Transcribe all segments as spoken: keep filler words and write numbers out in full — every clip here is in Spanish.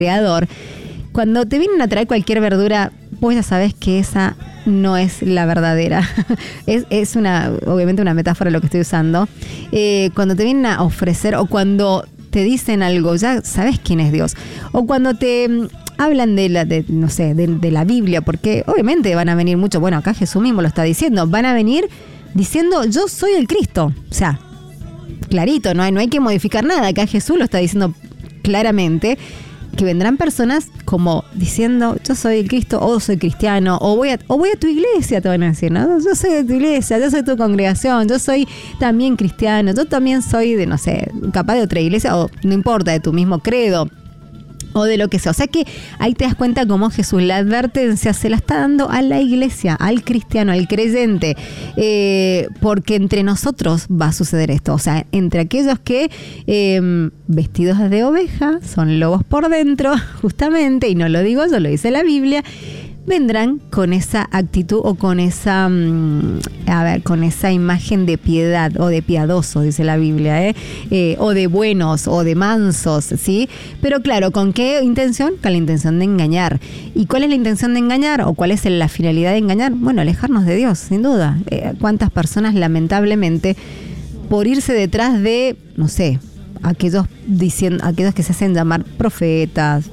creador, cuando te vienen a traer cualquier verdura, vos ya sabés que esa no es la verdadera. es, es una, obviamente una metáfora lo que estoy usando. Eh, cuando te vienen a ofrecer o cuando te dicen algo, ya sabés quién es Dios. O cuando te hablan de la, de, no sé, de, de la Biblia, porque obviamente van a venir muchos, bueno, acá Jesús mismo lo está diciendo, van a venir diciendo yo soy el Cristo. O sea, clarito, no hay, no hay que modificar nada. Acá Jesús lo está diciendo claramente, que vendrán personas como diciendo yo soy el Cristo o soy cristiano o voy a, o voy a tu iglesia, te van a decir, ¿no? Yo soy de tu iglesia, yo soy de tu congregación, yo soy también cristiano, yo también soy de, no sé, capaz de otra iglesia o no importa, de tu mismo credo o de lo que sea. O sea que ahí te das cuenta cómo Jesús la advertencia se la está dando a la iglesia, al cristiano, al creyente, eh, porque entre nosotros va a suceder esto. O sea, entre aquellos que eh, vestidos de oveja son lobos por dentro, justamente, y no lo digo yo, lo dice la Biblia, vendrán con esa actitud o con esa, mmm, a ver, con esa imagen de piedad o de piadosos, dice la Biblia, ¿eh? Eh, o de buenos o de mansos, ¿sí? Pero claro, ¿con qué intención? Con la intención de engañar. ¿Y cuál es la intención de engañar? ¿O cuál es la finalidad de engañar? Bueno, alejarnos de Dios, sin duda. Eh, ¿Cuántas personas, lamentablemente, por irse detrás de, no sé, aquellos, diciendo, aquellos que se hacen llamar profetas,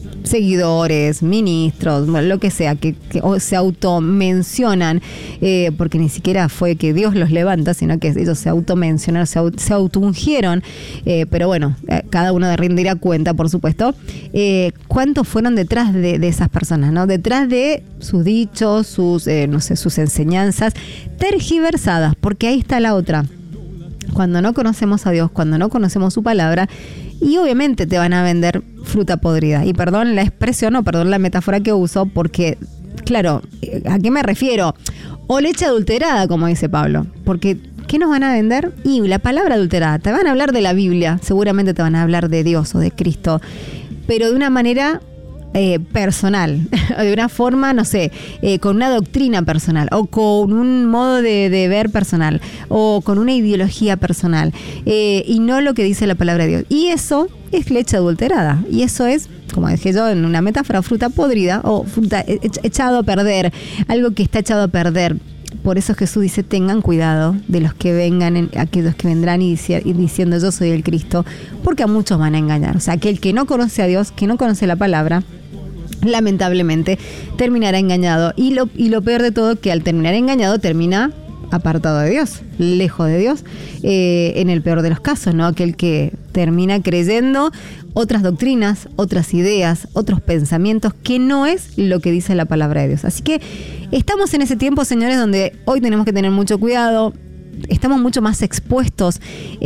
seguidores, ministros, lo que sea, que, que se automencionan, eh, porque ni siquiera fue que Dios los levanta, sino que ellos se automencionaron, se, aut, se autoungieron, eh, pero bueno, eh, cada uno rendirá cuenta, por supuesto, eh, cuántos fueron detrás de, de esas personas, ¿no? Detrás de sus dichos, sus, eh, no sé, sus enseñanzas tergiversadas, porque ahí está la otra. Cuando no conocemos a Dios, cuando no conocemos su palabra, y obviamente te van a vender fruta podrida. Y perdón la expresión o perdón la metáfora que uso, porque, claro, ¿a qué me refiero? O leche adulterada, como dice Pablo. Porque, ¿qué nos van a vender? Y la palabra adulterada. Te van a hablar de la Biblia, seguramente te van a hablar de Dios o de Cristo, pero de una manera Eh, personal, de una forma, no sé, eh, con una doctrina personal o con un modo de, de ver personal o con una ideología personal, eh, y no lo que dice la palabra de Dios. Y eso es leche adulterada, y eso es, como dije yo en una metáfora, fruta podrida o fruta echado a perder, algo que está echado a perder. Por eso Jesús dice, tengan cuidado de los que vengan, aquellos que vendrán y, dici- y diciendo yo soy el Cristo, porque a muchos van a engañar. O sea, aquel que no conoce a Dios, que no conoce la palabra, lamentablemente terminará engañado. Y lo, y lo peor de todo, que al terminar engañado termina apartado de Dios, lejos de Dios, eh, en el peor de los casos, ¿no? Aquel que termina creyendo otras doctrinas, otras ideas, otros pensamientos, que no es lo que dice la palabra de Dios. Así que estamos en ese tiempo, señores, donde hoy tenemos que tener mucho cuidado. Estamos mucho más expuestos,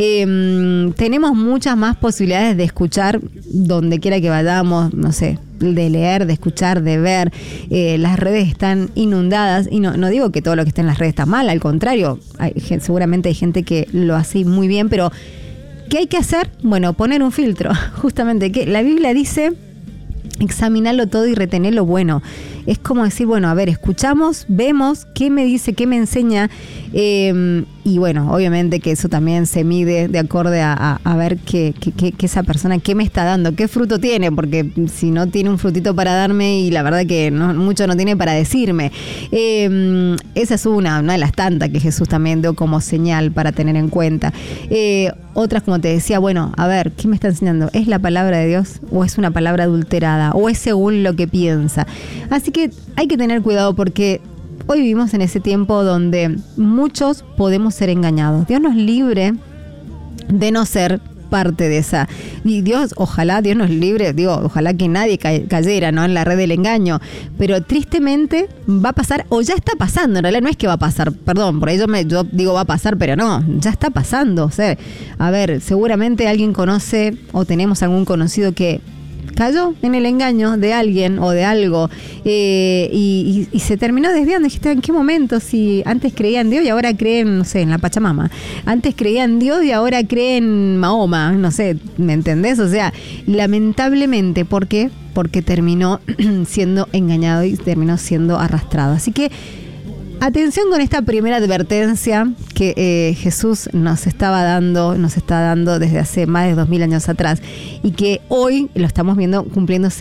eh, tenemos muchas más posibilidades de escuchar donde quiera que vayamos, no sé, de leer, de escuchar, de ver. Eh, las redes están inundadas y no, no digo que todo lo que está en las redes está mal, al contrario, hay, seguramente hay gente que lo hace muy bien, pero ¿qué hay que hacer? Bueno, poner un filtro, justamente, que la Biblia dice examinarlo todo y retener lo bueno. Es como decir, bueno, a ver, escuchamos, vemos, qué me dice, qué me enseña, eh, y bueno, obviamente que eso también se mide de acorde a, a, a ver qué, qué, qué, qué esa persona, qué me está dando, qué fruto tiene, porque si no tiene un frutito para darme y la verdad que no, mucho no tiene para decirme. Eh, esa es una, una de las tantas que Jesús también dio como señal para tener en cuenta. Eh, otras, como te decía, bueno, a ver, ¿qué me está enseñando? ¿Es la palabra de Dios o es una palabra adulterada o es según lo que piensa? Así que hay que tener cuidado porque hoy vivimos en ese tiempo donde muchos podemos ser engañados. Dios nos libre de no ser parte de esa. Y Dios, ojalá Dios nos libre, digo, ojalá que nadie ca- cayera, ¿no?, en la red del engaño. Pero tristemente va a pasar, o ya está pasando, en realidad no es que va a pasar, perdón, por ahí yo, me, yo digo va a pasar, pero no, ya está pasando. O sea, a ver, seguramente alguien conoce o tenemos algún conocido que cayó en el engaño de alguien o de algo, eh, y, y, y se terminó desviando. Dijiste, ¿en qué momento? Si antes creía en Dios y ahora creen, no sé, en la Pachamama. Antes creía en Dios y ahora creen en Mahoma. No sé, ¿me entendés? O sea, lamentablemente, ¿por qué? Porque terminó siendo engañado y terminó siendo arrastrado. Así que Atención con esta primera advertencia que eh, Jesús nos estaba dando, nos está dando desde hace más de dos mil años atrás y que hoy lo estamos viendo cumpliéndose